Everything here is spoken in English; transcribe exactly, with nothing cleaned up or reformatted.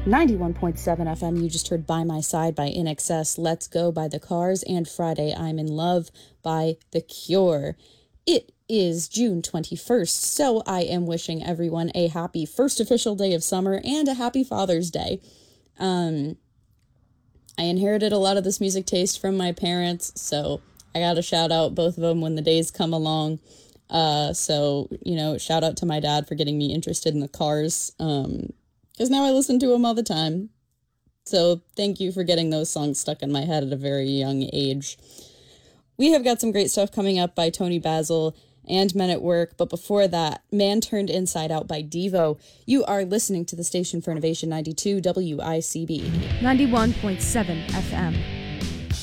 ninety-one point seven F M, you just heard By My Side by I N X S, Let's Go by The Cars, and Friday, I'm in Love by The Cure. It is June twenty-first, so I am wishing everyone a happy first official day of summer and a happy Father's Day. Um, I inherited a lot of this music taste from my parents, so I gotta shout out both of them when the days come along. Uh, so, you know, shout out to my dad for getting me interested in the Cars, um, because now I listen to them all the time. So thank you for getting those songs stuck in my head at a very young age. We have got some great stuff coming up by Tony Basil and Men at Work, but before that, Man Turned Inside Out by Devo. You are listening to the Station for Innovation ninety-two W I C B. ninety-one point seven F M.